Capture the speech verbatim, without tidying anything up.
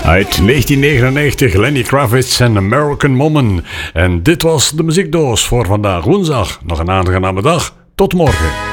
Uit negentien negenennegentig Lenny Kravitz en American Woman. En dit was de muziekdoos voor vandaag woensdag. Nog een aangename dag. Tot morgen.